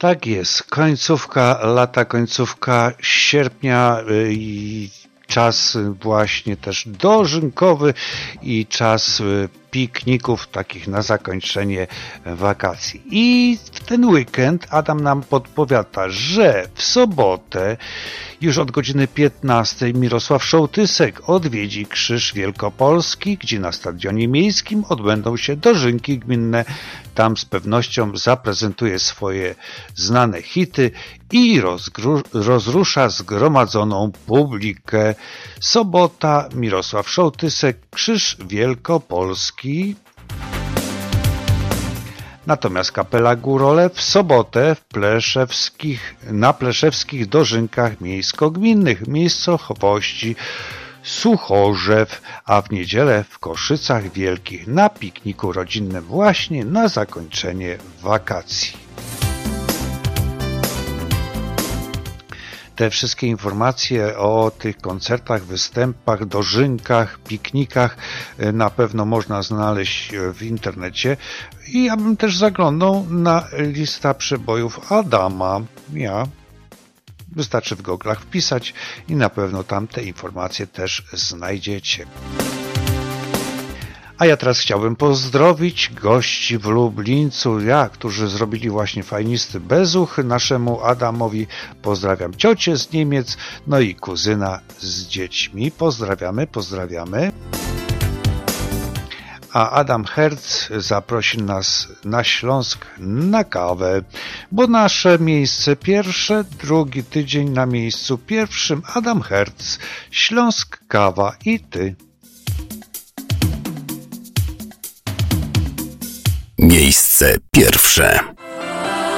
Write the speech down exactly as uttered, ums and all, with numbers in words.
Tak jest, końcówka lata, końcówka sierpnia i czas właśnie też dożynkowy i czas pikników takich na zakończenie wakacji. I w ten weekend Adam nam podpowiada, że w sobotę już od godziny piętnastej Mirosław Szołtysek odwiedzi Krzyż Wielkopolski, gdzie na Stadionie Miejskim odbędą się dożynki gminne. Tam z pewnością zaprezentuje swoje znane hity i rozgru- rozrusza zgromadzoną publikę. Sobota, Mirosław Szołtysek, Krzyż Wielkopolski. Natomiast kapela Górole w sobotę w Pleszewskich, na Pleszewskich dożynkach miejsko-gminnych miejscowości Suchorzew, a w niedzielę w Koszycach Wielkich na pikniku rodzinnym właśnie na zakończenie wakacji. Te wszystkie informacje o tych koncertach, występach, dożynkach, piknikach na pewno można znaleźć w internecie i ja bym też zaglądał na lista przebojów Adama. Ja wystarczy w goglach wpisać i na pewno tam te informacje też znajdziecie. A ja teraz chciałbym pozdrowić gości w Lublińcu, ja, którzy zrobili właśnie fajnisty bezuch naszemu Adamowi. Pozdrawiam ciocię z Niemiec, no i kuzyna z dziećmi. Pozdrawiamy, pozdrawiamy. A Adam Herz zaprosi nas na Śląsk na kawę, bo nasze miejsce pierwsze, drugi tydzień na miejscu pierwszym. Adam Herz, Śląsk, kawa i ty. Miejsce pierwsze.